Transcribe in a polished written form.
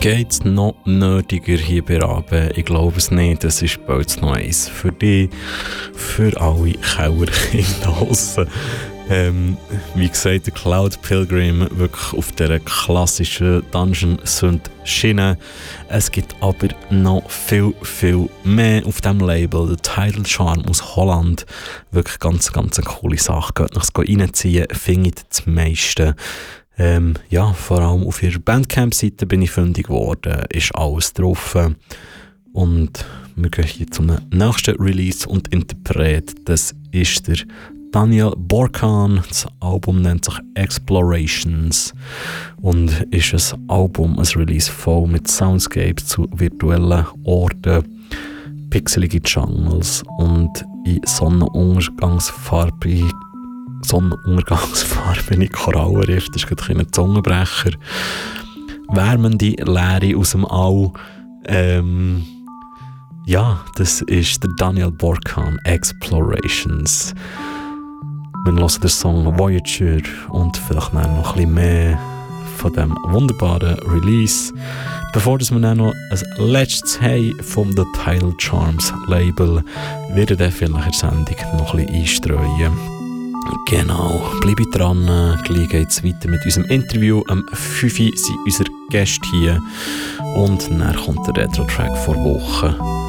Geht's noch nötiger hier bei Rabe? Ich glaube es nicht. Das ist bald noch eins für dich, für alle Kellerkinder draussen. Wie gesagt, der Cloud Pilgrim wirklich auf dieser klassischen Dungeon-Synth-Schiene. Es gibt aber noch viel, viel mehr auf diesem Label. Der Tidal Charm aus Holland. Wirklich ganz, ganz eine coole Sache. Geht nach reinziehen, findet das meiste. Ja, vor allem auf ihrer Bandcamp-Seite bin ich fündig geworden. Ist alles drauf. Und wir gehen hier zum nächsten Release und Interpret. Das ist der Daniel Borkan. Das Album nennt sich Explorations und ist ein Album, ein Release voll mit Soundscapes zu virtuellen Orten, pixelige Jungles und in sonnenuntergangsfarbene Korallenriff. Das ist gerade ein Zungenbrecher. Wärmende Leere aus dem All. Ja, das ist der Daniel Borkan, Explorations. Wir hören den Song Voyager und vielleicht noch ein bisschen mehr von diesem wunderbaren Release. Bevor wir dann noch ein letztes haben vom The Tidal Charms Label, werden wir vielleicht in der Sendung noch ein bisschen einstreuen. Genau, bleibe dran, gleich geht es weiter mit unserem Interview. Am 5 sind unsere Gäste hier und dann kommt der Retro-Track vor Wochen.